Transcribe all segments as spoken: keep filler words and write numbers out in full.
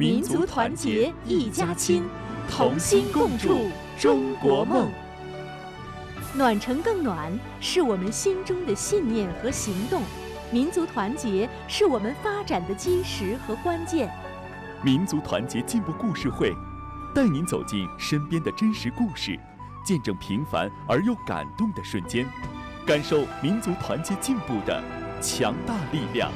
民族团结一家亲，同心共筑中国梦。 暖城更暖，是我们心中的信念和行动；民族团结是我们发展的基石和关键。 民族团结进步故事会，带您走进身边的真实故事，见证平凡而又感动的瞬间，感受民族团结进步的强大力量。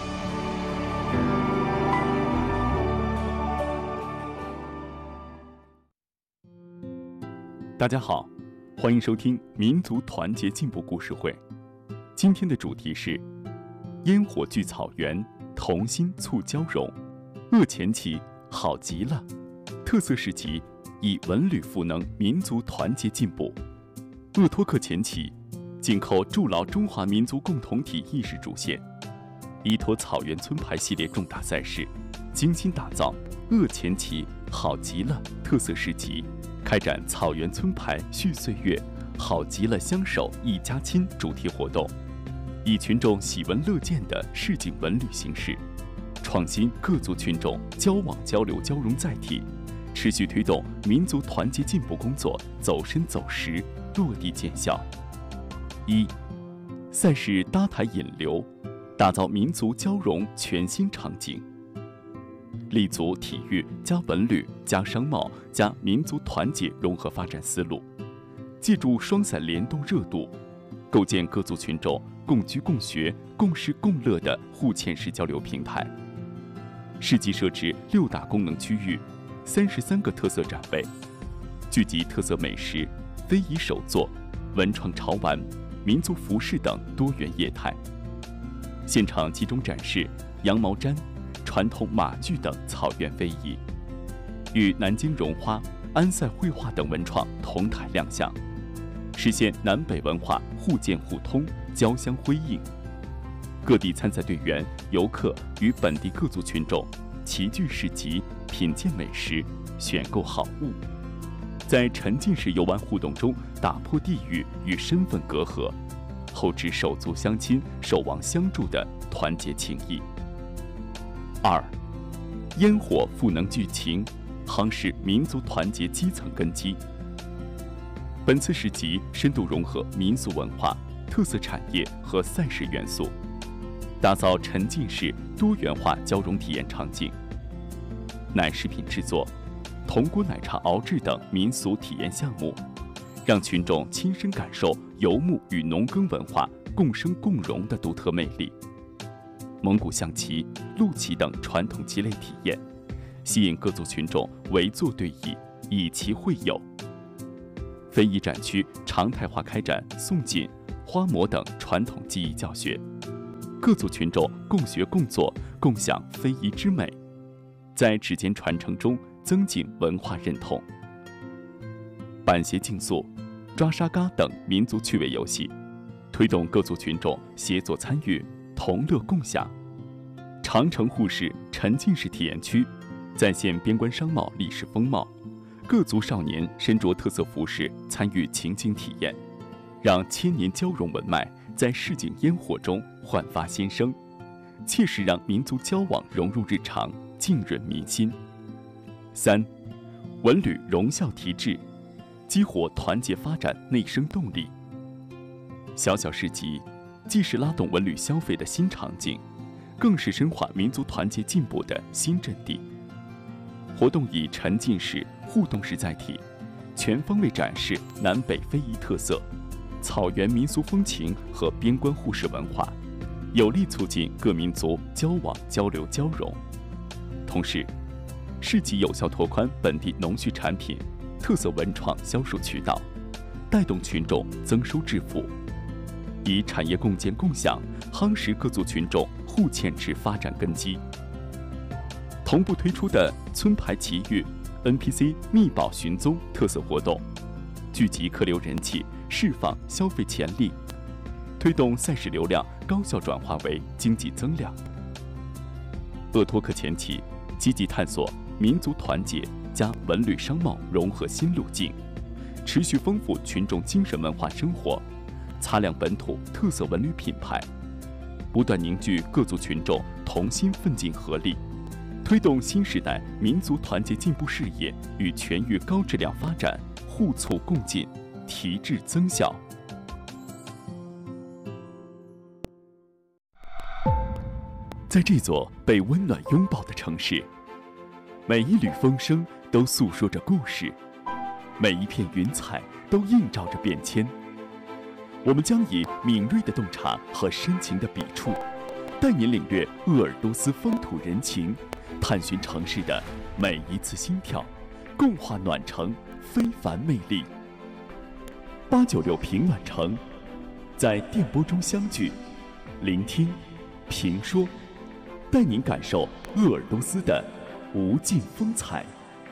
大家好，欢迎收听民族团结进步故事会。今天的主题是烟火聚草原，同心促交融。鄂前旗好极了，特色市集以文旅赋能民族团结进步。鄂托克前旗紧扣筑牢中华民族共同体意识主线，依托草原村牌系列重大赛事，精心打造鄂前旗好极了特色市集，开展草原村牌续岁月，好极了相守一家亲主题活动，以群众喜闻乐见的市井文旅形式，创新各族群众交往交流交融载体，持续推动民族团结进步工作走深走实，落地见效。一、赛事搭台引流，打造民族交融全新场景，立足体育加文旅加商贸加民族团结融合发展思路，借助双伞联动热度，构建各族群众共居共学共事共乐的互嵌式交流平台。市集设置六大功能区域，三十三个特色展位，聚集特色美食、非遗手作、文创潮玩、民族服饰等多元业态。现场集中展示羊毛毡、传统马具等草原非遗，与南京绒花、安塞绘画等文创同台亮相，实现南北文化互鉴互通、交相辉映。各地参赛队员、游客与本地各族群众齐聚市集，品鉴美食，选购好物，在沉浸式游玩互动中打破地域与身份隔阂，厚植手足相亲、守望相助的团结情谊。二、烟火赋能剧情，夯实民族团结基层根基。本次市集深度融合民俗文化、特色产业和赛事元素，打造沉浸式多元化交融体验场景。奶食品制作、铜锅奶茶熬制等民俗体验项目，让群众亲身感受游牧与农耕文化共生共荣的独特魅力。蒙古象棋、陆棋等传统棋类体验，吸引各族群众围坐对弈，以棋会友。非遗展区常态化开展宋锦、花模等传统技艺教学，各族群众共学共作，共享非遗之美，在指尖传承中增进文化认同。板鞋竞速、抓沙嘎等民族趣味游戏，推动各族群众协作参与，同乐共享。长城沪市沉浸式体验区再现边关商贸历史风貌，各族少年身着特色服饰参与情景体验，让千年交融文脉在市井烟火中焕发新生，切实让民族交往融入日常，浸润民心。三、文旅融效提质，激活团结发展内生动力。小小市集既是拉动文旅消费的新场景，更是深化民族团结进步的新阵地。活动以沉浸式、互动式载体，全方位展示南北非遗特色、草原民俗风情和边关互市文化，有力促进各民族交往交流交融。同时，市集有效拓宽本地农畜产品、特色文创销售渠道，带动群众增收致富，以产业共建共享夯实各族群众互嵌式发展根基。同步推出的村牌奇遇 N P C 密宝寻踪特色活动，聚集客流人气，释放消费潜力，推动赛事流量高效转化为经济增量。鄂托克前旗积极探索民族团结加文旅商贸融合新路径，持续丰富群众精神文化生活，擦亮本土特色文旅品牌，不断凝聚各族群众同心奋进合力， 推动新时代民族团结进步事业与全域高质量发展互促共进，提质增效。在这座被温暖拥抱的城市，每一缕风声都诉说着故事，每一片云彩都映照着变迁。我们将以敏锐的洞察和深情的笔触，带您领略鄂尔多斯风土人情，探寻城市的每一次心跳，共话暖城非凡魅力。八九六平暖城，在电波中相聚，聆听，评说，带您感受鄂尔多斯的无尽风采。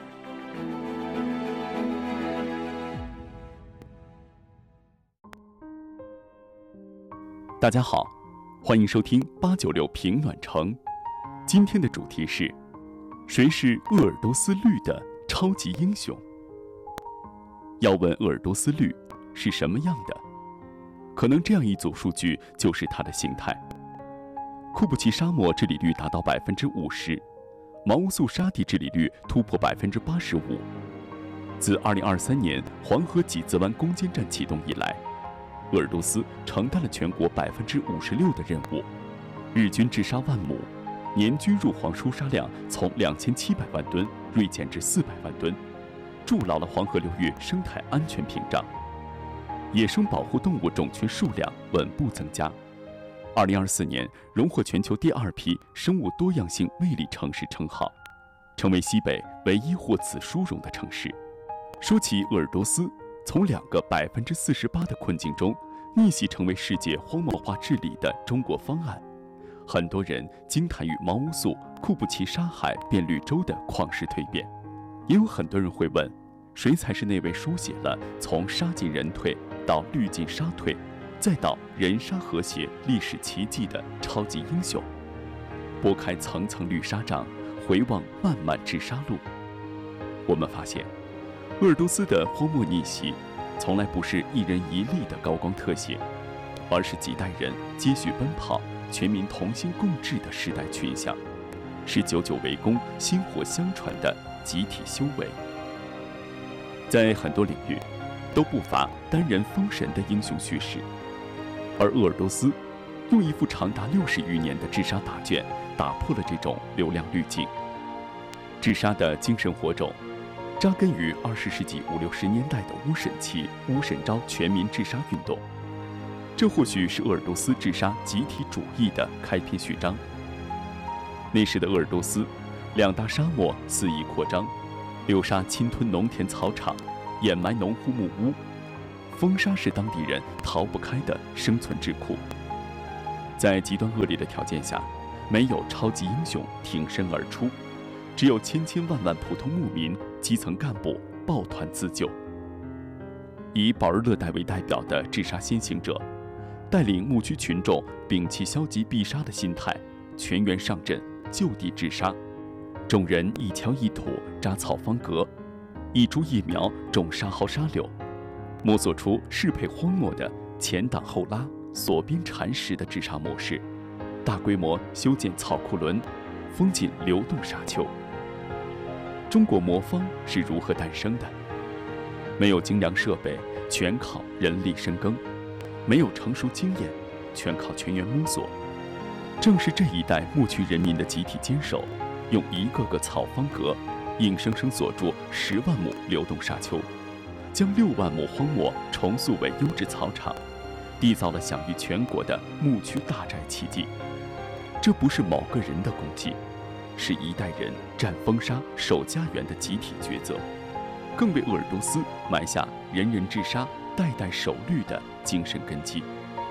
大家好，欢迎收听八九六平暖城。今天的主题是：谁是鄂尔多斯绿的超级英雄？要问鄂尔多斯绿是什么样的，可能这样一组数据就是它的形态。库布齐沙漠治理率达到百分之五十，毛乌素沙地治理率突破百分之八十五。自二零二三年黄河几兹湾攻坚战启动以来，鄂尔多斯承担了全国百分之五十六的任务，日均治沙万亩，年均入黄输沙量从两千七百万吨锐减至四百万吨，筑牢了黄河流域生态安全屏障。野生保护动物种群数量稳步增加。二零二四年荣获全球第二批生物多样性魅力城市称号，成为西北唯一获此殊荣的城市。说起鄂尔多斯，从两个百分之四十八的困境中逆袭成为世界荒漠化治理的中国方案，很多人惊叹于毛乌素、库布齐沙海变绿洲的旷世蜕变，也有很多人会问，谁才是那位书写了从沙进人退到绿进沙退，再到人沙和谐历史奇迹的超级英雄？拨开层层绿沙障，回望漫漫治沙路，我们发现，鄂尔多斯的荒漠逆袭，从来不是一人一力的高光特写，而是几代人接续奔跑、全民同心共治的时代群像，是久久为功、薪火相传的集体修为。在很多领域，都不乏单人封神的英雄叙事，而鄂尔多斯用一副长达六十余年的治沙答卷，打破了这种流量滤镜。治沙的精神火种，扎根于二十世纪五六十年代的乌审期乌审招全民治沙运动，这或许是鄂尔多斯治沙集体主义的开篇序章。那时的鄂尔多斯，两大沙漠肆意扩张，流沙侵吞农田草场，掩埋农户木屋，风沙是当地人逃不开的生存智库。在极端恶劣的条件下，没有超级英雄挺身而出，只有千千万万普通牧民、基层干部抱团自救。以保日乐代为代表的治沙先行者，带领牧区群众摒弃消极避沙的心态，全员上阵就地治沙。众人一锹一土扎草方格，一株一苗种沙蒿沙柳，摸索出适配荒漠的前挡后拉、锁边缠实的治沙模式，大规模修建草库轮，封禁流动沙丘。中国魔方是如何诞生的？没有精良设备，全靠人力深耕；没有成熟经验，全靠全员摸索。正是这一代牧区人民的集体坚守，用一个个草方格，硬生生锁住十万亩流动沙丘，将六万亩荒漠重塑为优质草场，缔造了享誉全国的牧区大寨奇迹。这不是某个人的功绩，是一代人战风沙、守家园的集体抉择，更为鄂尔多斯埋下人人治沙、代代守绿的精神根基。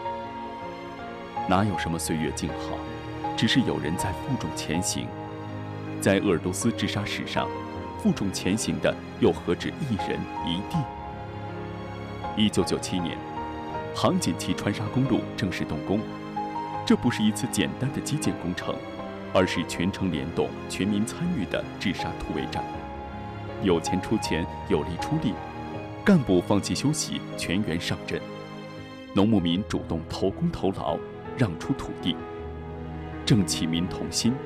哪有什么岁月静好，只是有人在负重前行。在鄂尔多斯治沙史上，负重前行的又何止一人一地？一九九七年，杭锦旗穿沙公路正式动工。这不是一次简单的基建工程，而是全程联动、全民参与的治沙突围战。有钱出钱，有力出力，干部放弃休息，全员上阵；农牧民主动投工投劳，让出土地。正气民同心，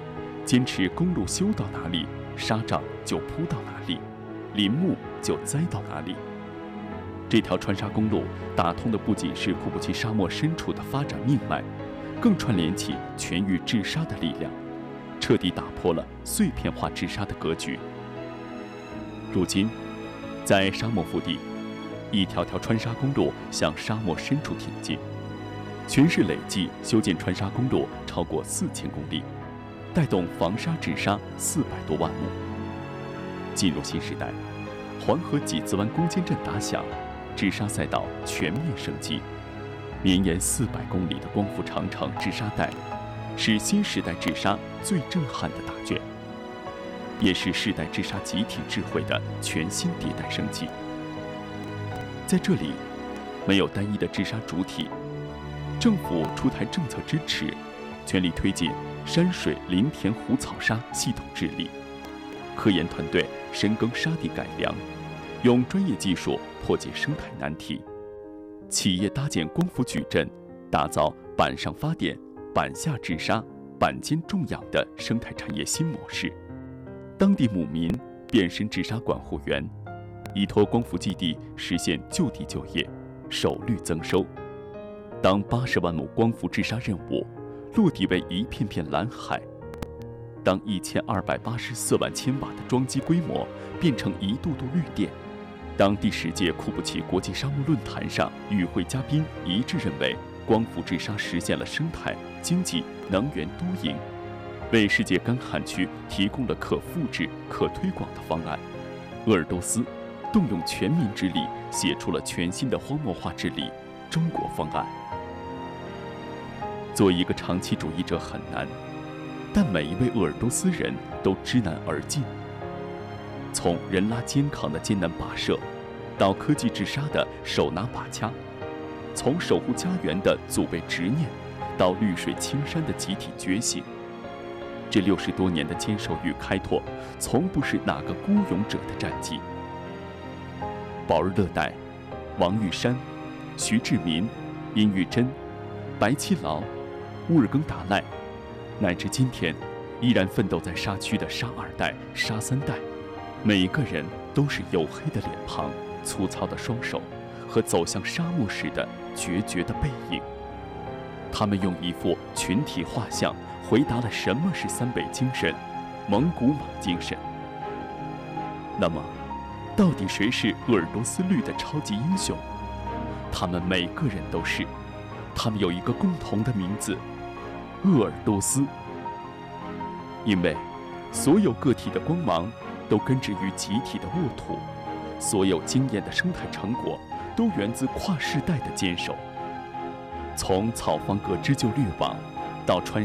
坚持公路修到哪里，沙障就铺到哪里，林木就栽到哪里。这条川沙公路打通的不仅是库布齐沙漠深处的发展命脉，更串联起全域治沙的力量，彻底打破了碎片化治沙的格局。如今，在沙漠腹地，一条条川沙公路向沙漠深处挺进，全市累计修建川沙公路超过四千公里，带动防沙治沙四百多万亩。进入新时代，黄河几字湾攻坚战打响，治沙赛道全面升级，绵延四百公里的光复长城治沙带，是新时代治沙最震撼的大卷，也是世代治沙集体智慧的全新迭代升级。在这里，没有单一的治沙主体，政府出台政策支持，全力推进山水林田湖草沙系统治理，科研团队深耕沙地改良，用专业技术破解生态难题，企业搭建光伏矩阵，打造板上发电、板下治沙、板间种养的生态产业新模式。当地牧民变身治沙管护员，依托光伏基地实现就地就业，首率增收。当八十万亩光伏治沙任务落地为一片片蓝海，当一千二百八十四万千瓦的装机规模变成一度度绿电，当第十届库布齐国际沙漠论坛上与会嘉宾一致认为光伏治沙实现了生态、经济、能源多赢，为世界干旱区提供了可复制、可推广的方案，鄂尔多斯动用全民之力写出了全新的荒漠化治理中国方案。做一个长期主义者很难，但每一位鄂尔多斯人都知难而进。从人拉肩扛的艰难跋涉，到科技治沙的手拿把掐；从守护家园的祖辈执念，到绿水青山的集体觉醒。这六十多年的坚守与开拓，从不是哪个孤勇者的战绩。宝日乐代、王玉山、徐志民、殷玉珍、白七劳、乌尔更达赖，乃至今天依然奋斗在沙区的沙二代、沙三代，每一个人都是黝黑的脸庞、粗糙的双手和走向沙漠时的决绝的背影。他们用一幅群体画像回答了什么是三北精神、蒙古马精神。那么，到底谁是鄂尔多斯绿的超级英雄？他们每个人都是，他们有一个共同的名字——鄂尔多斯。因为所有个体的光芒都根植于集体的沃土，所有惊艳的生态成果都源自跨世代的坚守。从草房阁织就绿网，到川